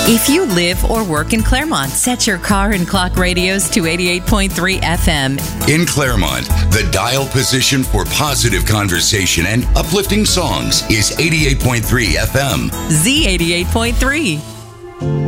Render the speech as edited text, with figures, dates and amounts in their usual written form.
If you live or work in Claremont, set your car and clock radios to 88.3 FM. In Claremont, the dial position for positive conversation and uplifting songs is 88.3 FM. Z88.3.